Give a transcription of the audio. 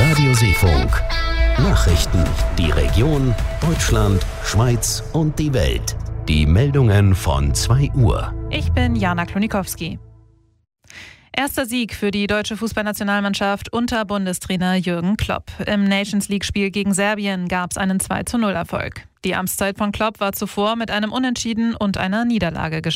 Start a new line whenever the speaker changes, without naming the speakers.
Radio Seefunk. Nachrichten, die Region, Deutschland, Schweiz und die Welt. Die Meldungen von 2 Uhr.
Ich bin Jana Klonikowski. Erster Sieg für die deutsche Fußballnationalmannschaft unter Bundestrainer Jürgen Klopp. Im Nations-League-Spiel gegen Serbien gab es einen 2:0-Erfolg. Die Amtszeit von Klopp war zuvor mit einem Unentschieden und einer Niederlage gestartet.